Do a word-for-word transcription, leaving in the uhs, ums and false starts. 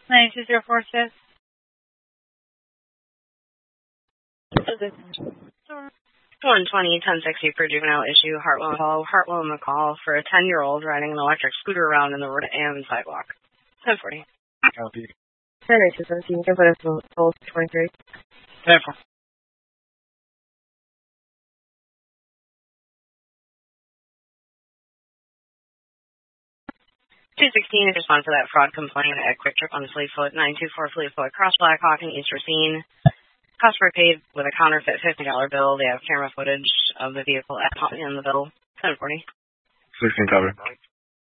nine two zero four six. one twenty, ten sixty for juvenile issue, Hartwell McCall. Hartwell McCall for a ten-year-old riding an electric scooter around in the road and sidewalk. ten forty. Copy. ten eight two seventeen, can put us on hold twenty-three. ten four. two sixteen is respond for that fraud complaint at Quick Trip on Fleetfoot. nine two four Fleetfoot, Cross Blackhawk and East Racine. Customer paid with a counterfeit fifty dollar bill. They have camera footage of the vehicle at in the bill. ten forty. sixteen cover.